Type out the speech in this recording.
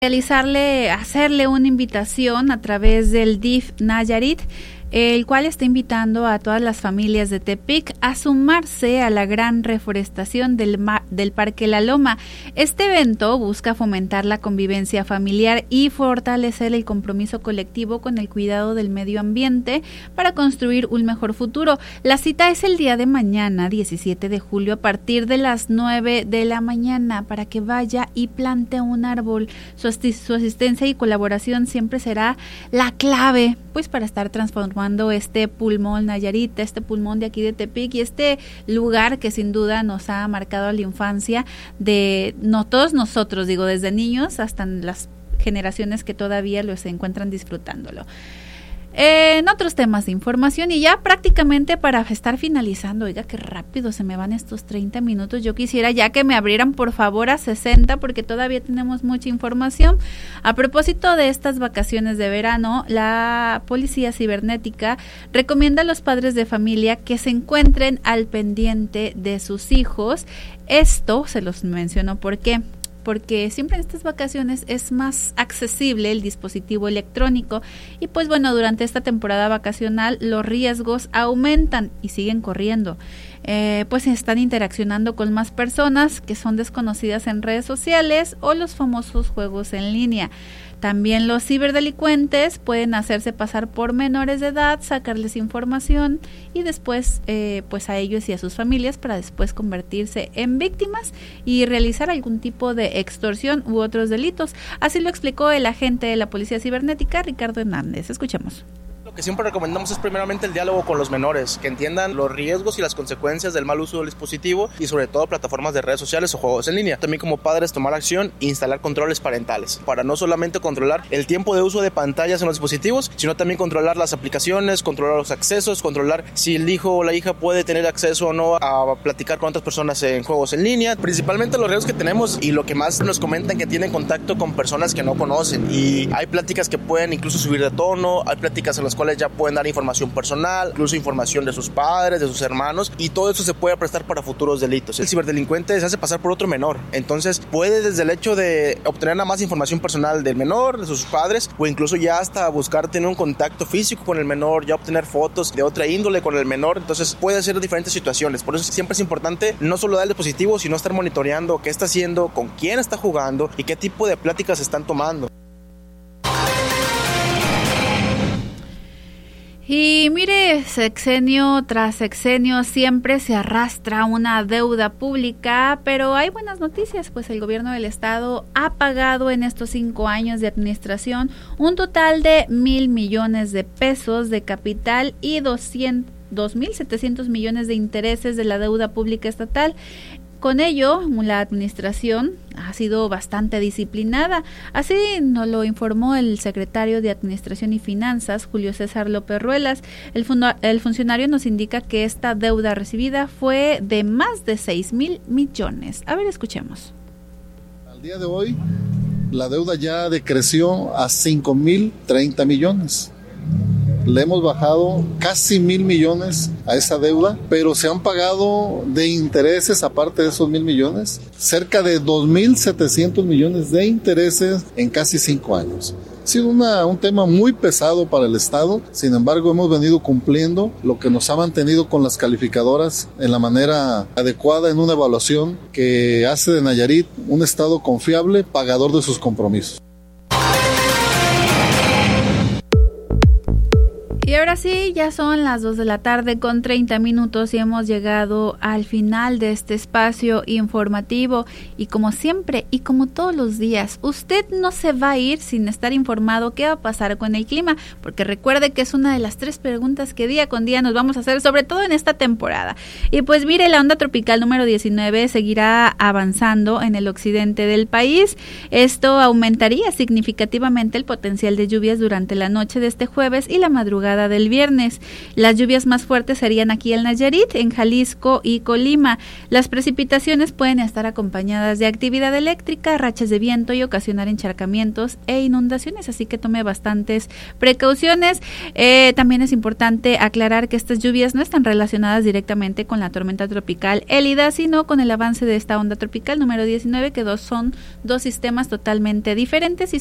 hacerle una invitación a través del DIF Nayarit, el cual está invitando a todas las familias de Tepic a sumarse a la gran reforestación del Parque La Loma. Este evento busca fomentar la convivencia familiar y fortalecer el compromiso colectivo con el cuidado del medio ambiente para construir un mejor futuro. La cita es el día de mañana, 17 de julio, a partir de las 9 de la mañana, para que vaya y plante un árbol. Su asistencia y colaboración siempre será la clave, pues, para estar transformando este pulmón Nayarit, este pulmón de aquí de Tepic, y este lugar que sin duda nos ha marcado la infancia de todos nosotros, digo, desde niños hasta las generaciones que todavía se encuentran disfrutándolo. En otros temas de información, y ya prácticamente para estar finalizando, oiga, qué rápido se me van estos 30 minutos, yo quisiera ya que me abrieran por favor a 60, porque todavía tenemos mucha información. A propósito de estas vacaciones de verano, la Policía Cibernética recomienda a los padres de familia que se encuentren al pendiente de sus hijos. Esto se los menciono porque siempre en estas vacaciones es más accesible el dispositivo electrónico y pues bueno, durante esta temporada vacacional los riesgos aumentan y siguen corriendo. Pues están interaccionando con más personas que son desconocidas en redes sociales o los famosos juegos en línea. También los ciberdelincuentes pueden hacerse pasar por menores de edad, sacarles información y después pues a ellos y a sus familias para después convertirse en víctimas y realizar algún tipo de extorsión u otros delitos. Así lo explicó el agente de la Policía Cibernética, Ricardo Hernández. Escuchemos. Lo que siempre recomendamos es primeramente el diálogo con los menores, que entiendan los riesgos y las consecuencias del mal uso del dispositivo y sobre todo plataformas de redes sociales o juegos en línea. También como padres tomar acción e instalar controles parentales para no solamente controlar el tiempo de uso de pantallas en los dispositivos, sino también controlar las aplicaciones, controlar los accesos, controlar si el hijo o la hija puede tener acceso o no a platicar con otras personas en juegos en línea. Principalmente los riesgos que tenemos y lo que más nos comentan, que tienen contacto con personas que no conocen, y hay pláticas que pueden incluso subir de tono, hay pláticas en las cuales ya pueden dar información personal, incluso información de sus padres, de sus hermanos, y todo eso se puede prestar para futuros delitos. El ciberdelincuente se hace pasar por otro menor, entonces puede desde el hecho de obtener nada más información personal del menor, de sus padres, o incluso ya hasta buscar tener un contacto físico con el menor, ya obtener fotos de otra índole con el menor. Entonces puede ser diferentes situaciones. Por eso siempre es importante no solo dar el dispositivo, sino estar monitoreando qué está haciendo, con quién está jugando y qué tipo de pláticas están tomando. Y mire, sexenio tras sexenio siempre se arrastra una deuda pública, pero hay buenas noticias, pues el gobierno del estado ha pagado en estos 5 años de administración un total de 1,000 millones de pesos de capital y 2,700 millones de intereses de la deuda pública estatal. Con ello, la administración ha sido bastante disciplinada. Así nos lo informó el secretario de Administración y Finanzas, Julio César López Ruelas. El funcionario nos indica que esta deuda recibida fue de más de 6,000 millones. A ver, escuchemos. Al día de hoy, la deuda ya decreció a 5,030 millones. Le hemos bajado casi 1,000 millones a esa deuda, pero se han pagado de intereses, aparte de esos 1,000 millones, cerca de 2,700 millones de intereses en casi 5 años. Ha sido un tema muy pesado para el Estado, sin embargo hemos venido cumpliendo lo que nos ha mantenido con las calificadoras en la manera adecuada, en una evaluación que hace de Nayarit un Estado confiable, pagador de sus compromisos. Y ahora sí, ya son las 2 de la tarde con 30 minutos y hemos llegado al final de este espacio informativo. Y como siempre y como todos los días, usted no se va a ir sin estar informado qué va a pasar con el clima, porque recuerde que es una de las 3 preguntas que día con día nos vamos a hacer, sobre todo en esta temporada. Y pues mire, la onda tropical número 19 seguirá avanzando en el occidente del país. Esto aumentaría significativamente el potencial de lluvias durante la noche de este jueves y la madrugada madrugada del viernes. Las lluvias más fuertes serían aquí en Nayarit, en Jalisco y Colima. Las precipitaciones pueden estar acompañadas de actividad eléctrica, rachas de viento y ocasionar encharcamientos e inundaciones, así que tome bastantes precauciones. También es importante aclarar que estas lluvias no están relacionadas directamente con la tormenta tropical Elida, sino con el avance de esta onda tropical número 19, que son dos sistemas totalmente diferentes y